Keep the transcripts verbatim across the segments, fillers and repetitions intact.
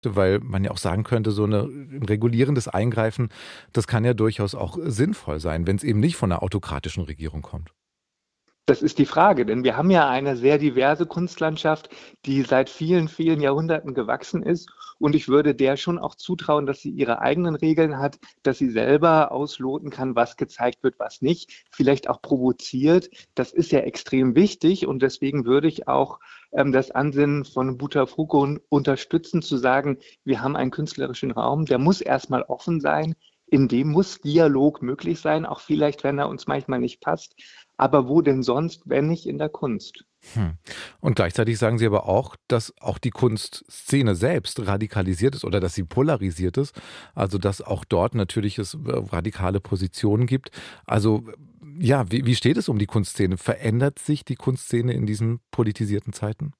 weil man ja auch sagen könnte, so eine, ein regulierendes Eingreifen, das kann ja durchaus auch sinnvoll sein, wenn es eben nicht von einer autokratischen Regierung kommt. Das ist die Frage, denn wir haben ja eine sehr diverse Kunstlandschaft, die seit vielen, vielen Jahrhunderten gewachsen ist. Und ich würde der schon auch zutrauen, dass sie ihre eigenen Regeln hat, dass sie selber ausloten kann, was gezeigt wird, was nicht, vielleicht auch provoziert. Das ist ja extrem wichtig und deswegen würde ich auch ähm, das Ansinnen von Bouteflika unterstützen, zu sagen, wir haben einen künstlerischen Raum, der muss erstmal offen sein. In dem muss Dialog möglich sein, auch vielleicht, wenn er uns manchmal nicht passt. Aber wo denn sonst, wenn nicht in der Kunst? Hm. Und gleichzeitig sagen Sie aber auch, dass auch die Kunstszene selbst radikalisiert ist oder dass sie polarisiert ist. Also dass auch dort natürlich es äh, radikale Positionen gibt. Also ja, wie, wie steht es um die Kunstszene? Verändert sich die Kunstszene in diesen politisierten Zeiten?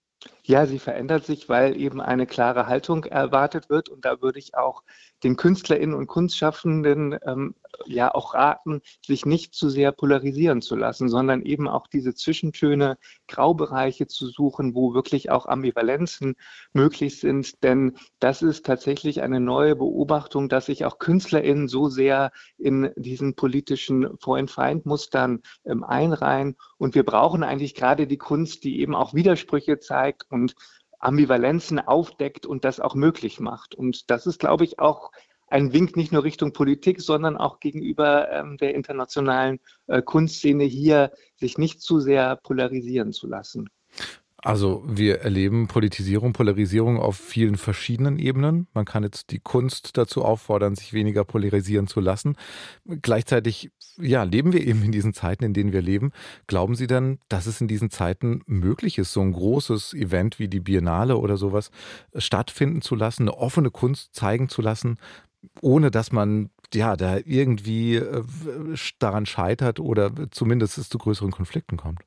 Ja, sie verändert sich, weil eben eine klare Haltung erwartet wird. Und da würde ich auch den KünstlerInnen und Kunstschaffenden ähm, ja auch raten, sich nicht zu sehr polarisieren zu lassen, sondern eben auch diese Zwischentöne, Graubereiche zu suchen, wo wirklich auch Ambivalenzen möglich sind. Denn das ist tatsächlich eine neue Beobachtung, dass sich auch KünstlerInnen so sehr in diesen politischen Freund-Feind-Mustern ähm, einreihen. Und wir brauchen eigentlich gerade die Kunst, die eben auch Widersprüche zeigt und Ambivalenzen aufdeckt und das auch möglich macht. Und das ist, glaube ich, auch ein Wink nicht nur Richtung Politik, sondern auch gegenüber ähm, der internationalen äh, Kunstszene hier, sich nicht zu sehr polarisieren zu lassen. Also wir erleben Politisierung, Polarisierung auf vielen verschiedenen Ebenen. Man kann jetzt die Kunst dazu auffordern, sich weniger polarisieren zu lassen. Gleichzeitig, ja, leben wir eben in diesen Zeiten, in denen wir leben. Glauben Sie denn, dass es in diesen Zeiten möglich ist, so ein großes Event wie die Biennale oder sowas stattfinden zu lassen, eine offene Kunst zeigen zu lassen, ohne dass man ja da irgendwie äh, daran scheitert oder zumindest es zu größeren Konflikten kommt?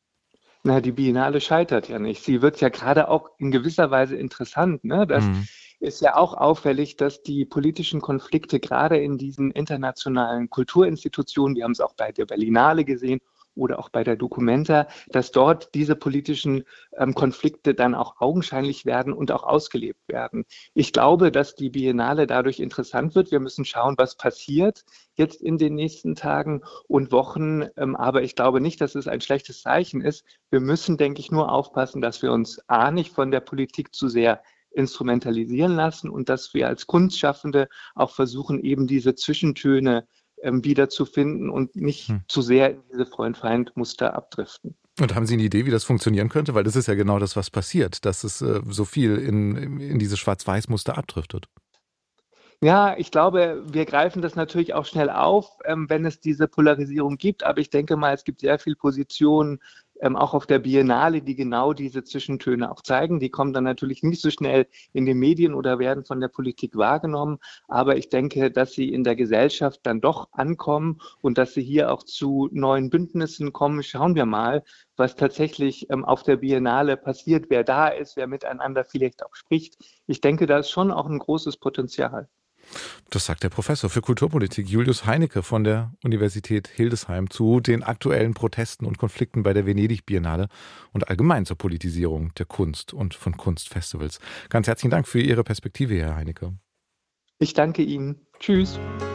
Na, die Biennale scheitert ja nicht. Sie wird ja gerade auch in gewisser Weise interessant, ne? Das Mhm. ist ja auch auffällig, dass die politischen Konflikte gerade in diesen internationalen Kulturinstitutionen, wir haben es auch bei der Berlinale gesehen oder auch bei der Documenta, dass dort diese politischen ähm, Konflikte dann auch augenscheinlich werden und auch ausgelebt werden. Ich glaube, dass die Biennale dadurch interessant wird. Wir müssen schauen, was passiert jetzt in den nächsten Tagen und Wochen. Ähm, aber ich glaube nicht, dass es ein schlechtes Zeichen ist. Wir müssen, denke ich, nur aufpassen, dass wir uns A nicht von der Politik zu sehr instrumentalisieren lassen und dass wir als Kunstschaffende auch versuchen, eben diese Zwischentöne ähm, wiederzufinden und nicht Hm. zu sehr in diese Freund-Feind-Muster abdriften. Und haben Sie eine Idee, wie das funktionieren könnte? Weil das ist ja genau das, was passiert, dass es äh, so viel in, in diese Schwarz-Weiß-Muster abdriftet. Ja, ich glaube, wir greifen das natürlich auch schnell auf, ähm, wenn es diese Polarisierung gibt. Aber ich denke mal, es gibt sehr viele Positionen, ähm, auch auf der Biennale, die genau diese Zwischentöne auch zeigen. Die kommen dann natürlich nicht so schnell in den Medien oder werden von der Politik wahrgenommen. Aber ich denke, dass sie in der Gesellschaft dann doch ankommen und dass sie hier auch zu neuen Bündnissen kommen. Schauen wir mal, was tatsächlich ähm, auf der Biennale passiert, wer da ist, wer miteinander vielleicht auch spricht. Ich denke, da ist schon auch ein großes Potenzial. Das sagt der Professor für Kulturpolitik Julius Heinecke von der Universität Hildesheim zu den aktuellen Protesten und Konflikten bei der Venedig-Biennale und allgemein zur Politisierung der Kunst und von Kunstfestivals. Ganz herzlichen Dank für Ihre Perspektive, Herr Heinecke. Ich danke Ihnen. Tschüss.